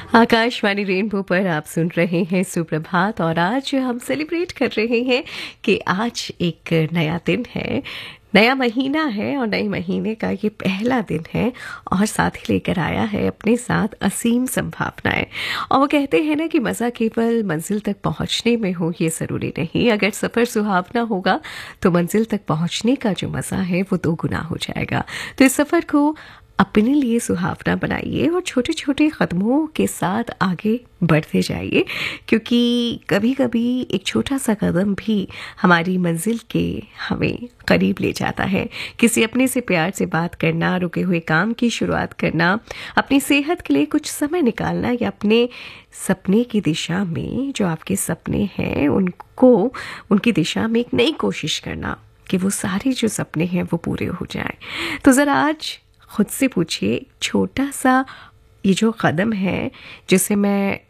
Akashvani rainbow पर आप सुन रहे हैं सुप्रभात और आज हम सेलिब्रेट कर रहे हैं कि आज एक नया दिन है, नया महीना है और नए महीने का ये पहला दिन है और साथ ही लेकर आया है अपने साथ असीम संभावनाएं। और वो कहते हैं ना कि मज़ा केवल मंजिल तक पहुंचने में हो, ये ज़रूरी नहीं। अगर सफ़र सुहावना होगा तो मंजिल तक पहुंचने का जो मज़ा है वो 2 गुना हो जाएगा। तो इस सफ़र को अपने लिए सुहावना बनाइए और छोटे छोटे कदमों के साथ आगे बढ़ते जाइए, क्योंकि कभी कभी एक छोटा सा कदम भी हमारी मंजिल के हमें करीब ले जाता है। किसी अपने से प्यार से बात करना, रुके हुए काम की शुरुआत करना, अपनी सेहत के लिए कुछ समय निकालना या अपने सपने की दिशा में, जो आपके सपने हैं उनको, उनकी दिशा में एक नई कोशिश करना कि वो सारे जो सपने हैं वो पूरे हो जाएं। तो ज़रा आज खुद से पूछिए, छोटा सा ये जो कदम है जिसे मैं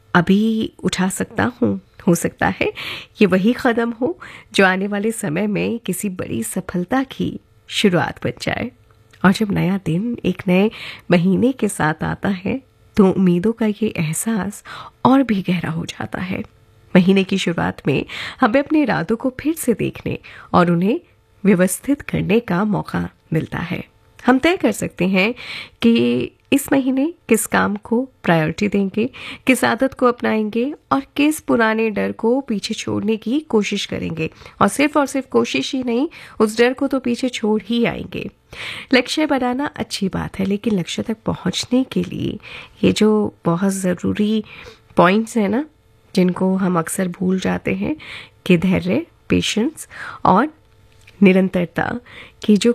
अभी उठा सकता हूँ, हो सकता है ये वही कदम हो जो आने वाले समय में किसी बड़ी सफलता की शुरुआत बन जाए। और जब नया दिन एक नए महीने के साथ आता है तो उम्मीदों का ये एहसास और भी गहरा हो जाता है। महीने की शुरुआत में हमें अपने इरादों को फिर से देखने और उन्हें व्यवस्थित करने का मौका मिलता है। हम तय कर सकते हैं कि इस महीने किस काम को प्रायोरिटी देंगे, किस आदत को अपनाएंगे और किस पुराने डर को पीछे छोड़ने की कोशिश करेंगे। और सिर्फ कोशिश ही नहीं, उस डर को तो पीछे छोड़ ही आएंगे। लक्ष्य बनाना अच्छी बात है, लेकिन लक्ष्य तक पहुंचने के लिए ये जो बहुत ज़रूरी पॉइंट्स हैं ना, जिनको हम अक्सर भूल जाते हैं, कि धैर्य, पेशेंस और निरंतरता की जो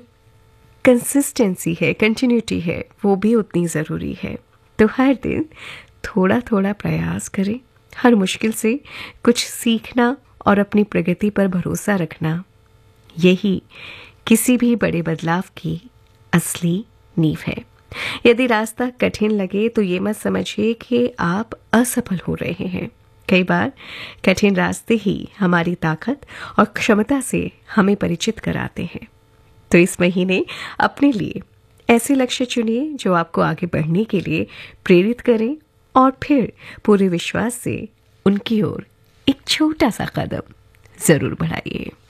कंसिस्टेंसी है, कंटिन्यूटी है, वो भी उतनी ज़रूरी है। तो हर दिन थोड़ा थोड़ा प्रयास करें, हर मुश्किल से कुछ सीखना और अपनी प्रगति पर भरोसा रखना, यही किसी भी बड़े बदलाव की असली नींव है। यदि रास्ता कठिन लगे तो ये मत समझिए कि आप असफल हो रहे हैं। कई बार कठिन रास्ते ही हमारी ताकत और क्षमता से हमें परिचित कराते हैं। तो इस महीने अपने लिए ऐसे लक्ष्य चुनिए जो आपको आगे बढ़ने के लिए प्रेरित करें और फिर पूरे विश्वास से उनकी ओर एक छोटा सा कदम जरूर बढ़ाइए।